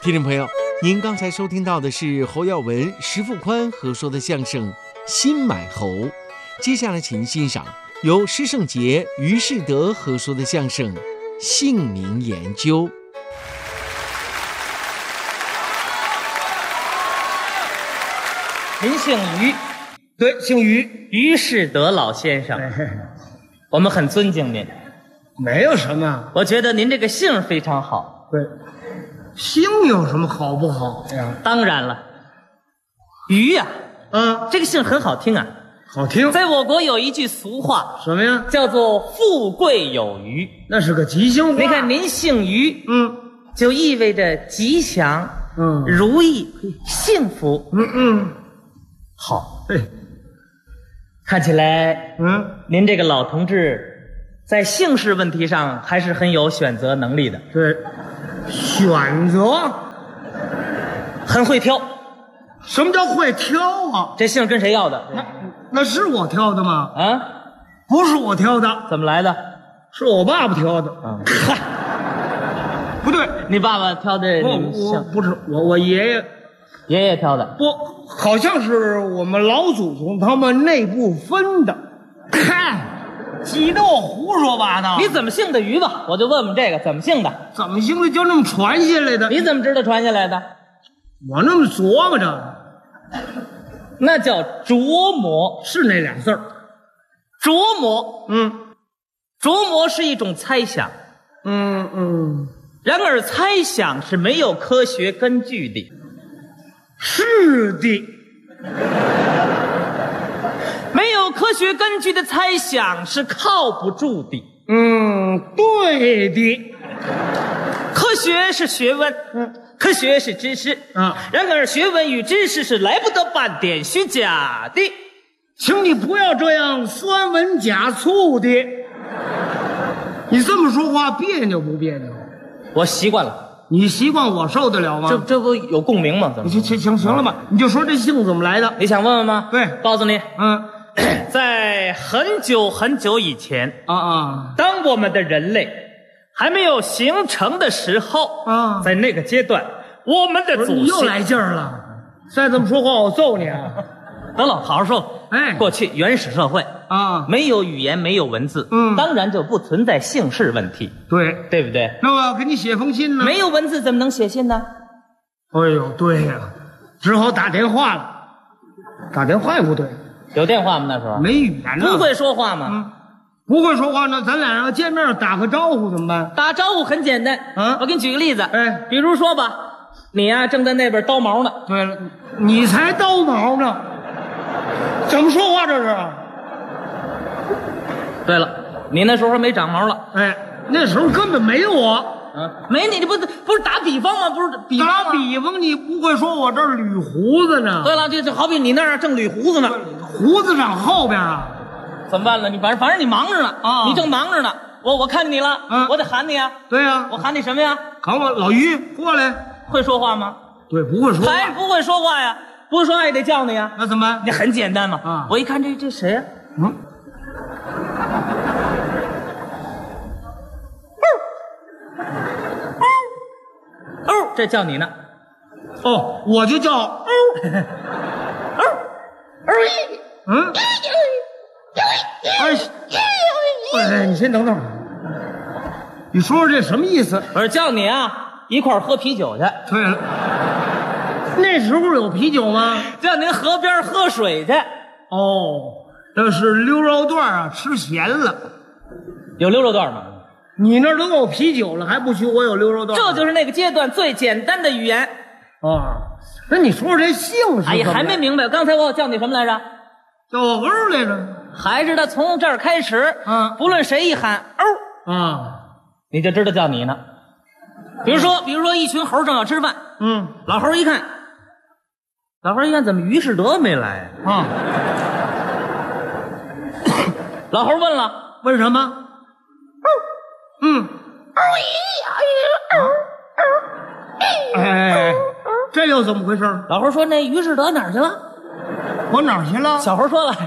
听众朋友，您刚才收听到的是侯耀文、石富宽合说的相声《新买猴》，接下来请欣赏由施圣杰、于世德合说的相声《姓名研究》。 您姓于？ 对，姓于， 于世德老先生，我们很尊敬您。 没有什么。 我觉得您这个姓非常好。 对，姓有什么好不好呀？ 当然了，于呀，这个姓很好听啊。 好听。 在我国有一句俗话， 什么呀？ 叫做“富贵有余”， 那是个吉祥话。 你看您姓于，就意味着吉祥，如意，幸福。好。 对。 看起来，您这个老同志，在姓氏问题上还是很有选择能力的。 对，选择， 很会挑。 什么叫会挑啊？ 这姓跟谁要的？ 那是我挑的吗？ 啊， 不是我挑的。 怎么来的？ 是我爸爸挑的。 嗨， 不对， 你爸爸挑的我不是我爷爷挑的。 不，好像是我们老祖宗他们内部分的。嗨，挤得我胡说八道。 你怎么姓的于吧？我就问问这个怎么姓的？ 怎么姓的就那么传下来的？ 你怎么知道传下来的？ 我那么琢磨着， 那叫琢磨， 是那俩字儿。 琢磨，琢磨是一种猜想，然而猜想是没有科学根据的。 是的， 没有科学根据的猜想是靠不住的。 对的。 科学是学问，科学是知识然而学问与知识是来不得半点虚假的。 请你不要这样酸文假醋的。你这么说话别扭不别扭？ 我习惯了。 你习惯我受得了吗？ 这不有共鸣吗？怎么？ 行了吧？你就说这姓怎么来的？ 你想问问吗？ 对， 告诉你，在很久很久以前当我们的人类还没有形成的时候在那个阶段，我们的祖先又来劲儿了。再这么说话，我揍你啊！ 得了，好好说。过去原始社会没有语言，没有文字，当然就不存在姓氏问题，对不对？ 那我要给你写封信呢？ 没有文字怎么能写信呢？ 哎呦，对呀，只好打电话了。打电话也不对， 有电话吗？那时候没语言呢。 不会说话吗？ 不会说话呢，咱俩要见面打个招呼怎么办？ 打招呼很简单我给你举个例子，比如说吧，你呀正在那边叨毛呢。 对了，你才叨毛呢，怎么说话这是？ 对了，你那时候还没长毛了。 那时候根本没有我。 没你，不是打比方吗？不是比方吗？ 打比方，你不会说我这儿捋胡子呢？ 对了，就好比你那儿正捋胡子呢， 胡子长后边啊。 怎么办呢？你反正你忙着呢你正忙着呢。我看见你了我得喊你啊。 对呀， 我喊你什么呀？ 喊我老于过来。 会说话吗？ 对，不会说话。 还不会说话呀？不会说话也得叫你呀。 那怎么办？ 你很简单嘛我一看这谁呀？这叫你呢。 我就叫你先等等，你说说这什么意思？ 我说叫你啊，一块儿喝啤酒去。 对了，那时候有啤酒吗？ 叫您河边喝水去。 那是溜肉段吃咸了。 有溜肉段吗？ 你那儿都有啤酒了，还不许我有溜肉段？ 这就是那个阶段最简单的语言。 那你说说这姓是？ 还没明白。刚才我叫你什么来着？ 叫我欧来着。 还是他从这儿开始不论谁一喊你就知道叫你呢。比如说一群猴正要吃饭老猴一看怎么于世德没来老猴问了， 问什么？这又怎么回事？ 老猴说那于世德哪儿去了？ 我哪儿去了？ 小猴说了，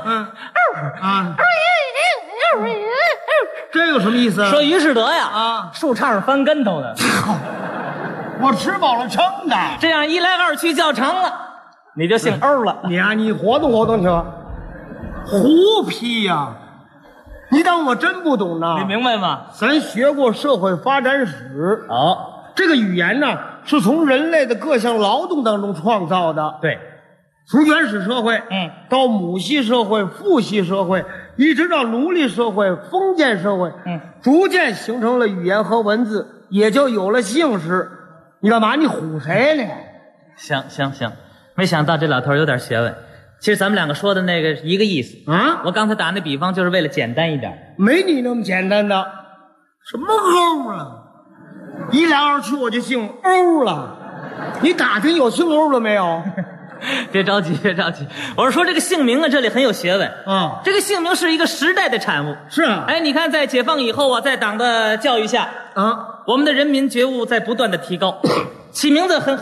这有什么意思？ 说于世德呀，树杈上翻跟头呢。 我吃饱了撑的。 这样一来二去叫成了，你就姓欧了。 你活动活动去吧。胡批呀！你当我真不懂呢？ 你明白吗？ 咱学过社会发展史。 哦， 这个语言呢，是从人类的各项劳动当中创造的。 对， 从原始社会，到母系社会、父系社会，一直到奴隶社会、封建社会，逐渐形成了语言和文字，也就有了姓氏。你干嘛？你唬谁呢？ 行，没想到这老头有点学问。其实咱们两个说的那个一个意思啊！ 我刚才打那比方就是为了简单一点， 没你那么简单的。什么欧啊？一来二去我就姓欧了。你打听有姓欧的没有？ 别着急，我是说这个姓名啊，这里很有学问啊。 这个姓名是一个时代的产物。 是啊。 哎，你看在解放以后啊，在党的教育下啊，我们的人民觉悟在不断的提高，起名字很